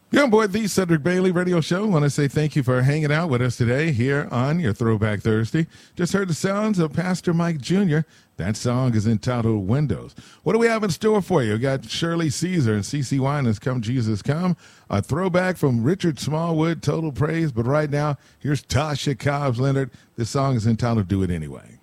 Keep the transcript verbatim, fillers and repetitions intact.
Young boy, the Cedric Bailey Radio Show. I want to say thank you for hanging out with us today here on your Throwback Thursday. Just heard the sounds of Pastor Mike Junior That song is entitled Windows. What do we have in store for you? We got Shirley Caesar and CeCe Winans, Come Jesus Come. A throwback from Richard Smallwood, Total Praise. But right now, here's Tasha Cobbs Leonard. This song is entitled Do It Anyway.